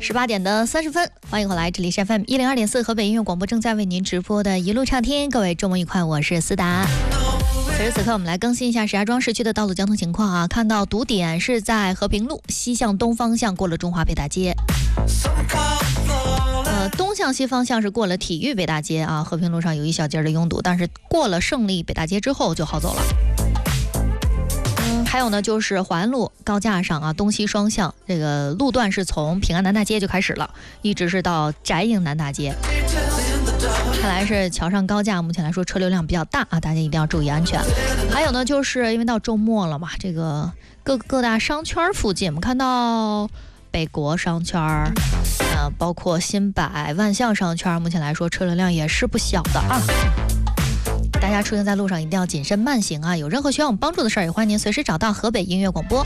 18:30，欢迎回来，这里是 FM 102.4河北音乐广播，正在为您直播的一路畅听。各位周末愉快，我是思达。此时此刻，我们来更新一下石家庄市区的道路交通情况啊。看到堵点是在和平路西向东方向过了中华北大街，东向西方向是过了体育北大街啊。和平路上有一小截的拥堵，但是过了胜利北大街之后就好走了。还有呢，就是华安路高架上啊，东西双向这个路段是从平安南大街就开始了，一直是到翟营南大街。看来是桥上高架，目前来说车流量比较大啊，大家一定要注意安全。还有呢，就是因为到周末了嘛，这个各大商圈附近，我们看到北国商圈，包括新百、万象商圈，目前来说车流量也是不小的啊。大家出行在路上一定要谨慎慢行啊！有任何需要我们帮助的事儿，也欢迎您随时找到河北音乐广播。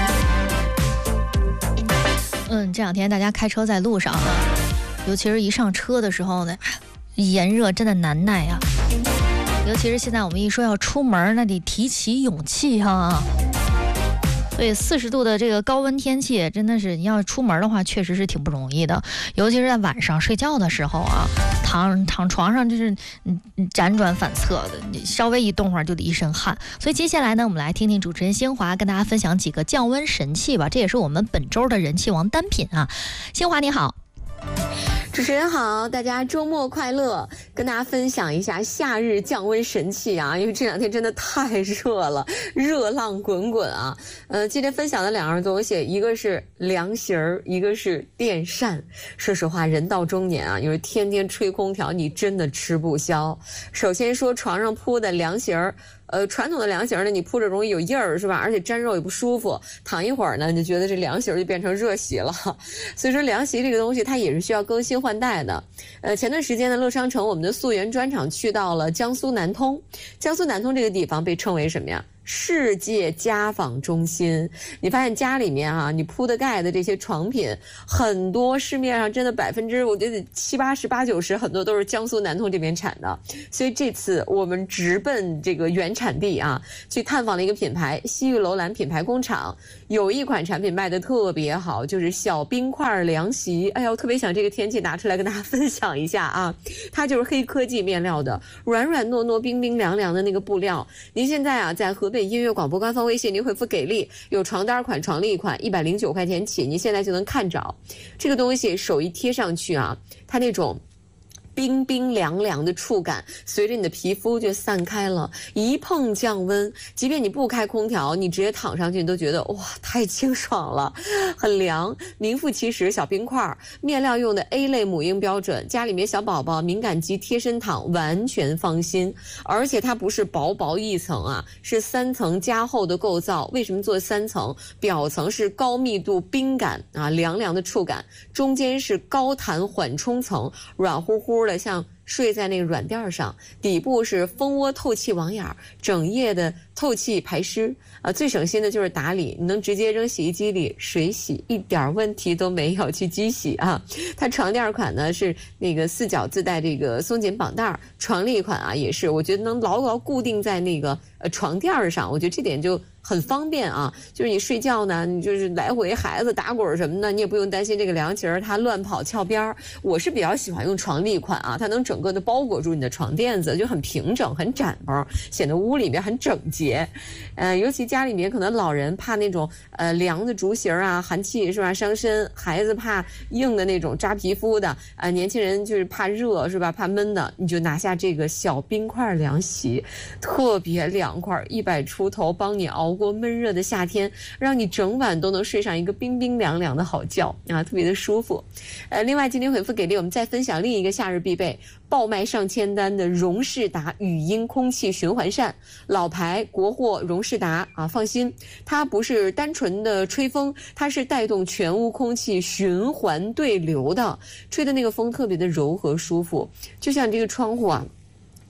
这两天大家开车在路上呢，尤其是一上车的时候呢，炎热真的难耐啊！尤其是现在我们一说要出门，那得提起勇气哈。所以40度的这个高温天气，真的是你要出门的话，确实是挺不容易的。尤其是在晚上睡觉的时候啊，躺床上就是辗转反侧的，你稍微一动会儿就得一身汗。所以接下来呢，我们来听听主持人新华跟大家分享几个降温神器吧。这也是我们本周的人气王单品啊。新华你好。 主持人好，大家周末快乐！跟大家分享一下夏日降温神器啊，因为这两天真的太热了，热浪滚滚啊。今天分享的2样东西，一个是凉席儿，一个是电扇。说实话，人到中年啊，因为天天吹空调，你真的吃不消。首先说床上铺的凉席儿。传统的凉席呢，你铺着容易有印儿，是吧？而且沾肉也不舒服。躺一会儿呢，你就觉得这凉席就变成热席了。所以说，凉席这个东西它也是需要更新换代的。前段时间呢，乐商城我们的溯源专场去到了江苏南通。江苏南通这个地方被称为什么呀？世界家纺中心。你发现家里面啊，你铺的盖的这些床品，很多市面上真的我觉得70%、80%、90%很多都是江苏南通这边产的。所以这次我们直奔这个原产地啊，去探访了一个品牌西域楼兰品牌工厂，有一款产品卖的特别好，就是小冰块凉席。哎呀，我特别想这个天气拿出来跟大家分享一下啊。它就是黑科技面料的，软软糯糯、冰冰凉凉的那个布料。您现在啊，在河北音乐广播官方微信，您回复给力，有床单款、床笠款，109块钱起，您现在就能看着这个东西，手一贴上去啊，它那种冰冰凉凉的触感随着你的皮肤就散开了，一碰降温，即便你不开空调，你直接躺上去你都觉得哇，太清爽了，很凉。名副其实，小冰块，面料用的 A 类母婴标准，家里面小宝宝敏感肌贴身躺完全放心。而且它不是薄薄一层啊，是3层加厚的构造。为什么做3层？表层是高密度冰感啊，凉凉的触感，中间是高弹缓冲层，软乎乎的像睡在那个软垫上，底部是蜂窝透气网眼，整夜的透气排湿啊。最省心的就是打理，你能直接扔洗衣机里水洗，一点问题都没有，去机洗啊。它床垫款呢是那个4角自带这个松紧绑带，床笠款啊也是，我觉得能牢牢固定在那个床垫上，我觉得这点就很方便啊。就是你睡觉呢，你就是来回孩子打滚什么的，你也不用担心这个凉席它乱跑翘边。我是比较喜欢用床笠款啊，它能整个的包裹住你的床垫子，就很平整很展包，显得屋里面很整洁。尤其家里面可能老人怕那种凉的竹席啊，寒气是吧伤身，孩子怕硬的那种扎皮肤的，年轻人就是怕热是吧，怕闷的，你就拿下这个小冰块凉席，特别凉快，100出头，帮你熬过闷热的夏天，让你整晚都能睡上一个冰冰凉凉的好觉啊，特别的舒服。另外今天回复给力，我们再分享另一个夏日必备，爆卖上千单的荣仕达语音空气循环扇，老牌国货荣仕达啊，放心，它不是单纯的吹风，它是带动全屋空气循环对流的，吹的那个风特别的柔和舒服，就像这个窗户啊，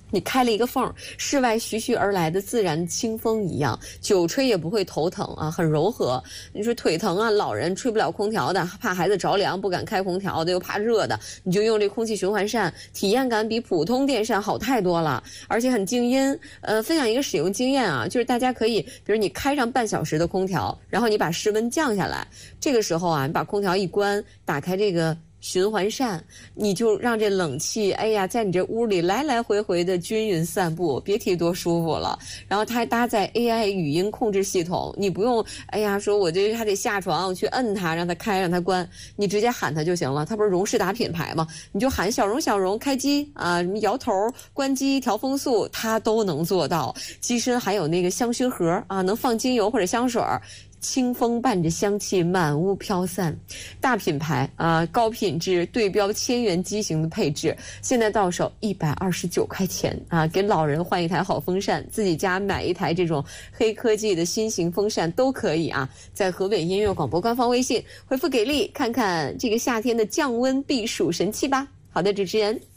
你开了一个缝，室外徐徐而来的自然清风一样，久吹也不会头疼啊，很柔和。你说腿疼啊，老人吹不了空调的，怕孩子着凉不敢开空调的，又怕热的，你就用这空气循环扇，体验感比普通电扇好太多了，而且很静音。分享一个使用经验啊，就是大家可以，比如你开上半小时的空调，然后你把室温降下来，这个时候啊，你把空调一关，打开这个循环扇，你就让这冷气，哎呀，在你这屋里来来回回的均匀散步，别提多舒服了。然后它还搭载 AI 语音控制系统，你不用，哎呀，说我这还得下床去摁它，让它开，让它关，你直接喊它就行了。它不是荣仕达品牌吗？你就喊小荣小荣开机啊，什么摇头、关机、调风速，它都能做到。机身还有那个香薰盒啊，能放精油或者香水。清风伴着香气满屋飘散，大品牌啊，高品质对标1000元机型的配置，现在到手129块钱啊！给老人换一台好风扇，自己家买一台这种黑科技的新型风扇都可以啊！在河北音乐广播官方微信回复给力，看看这个夏天的降温避暑神器吧。好的，主持人。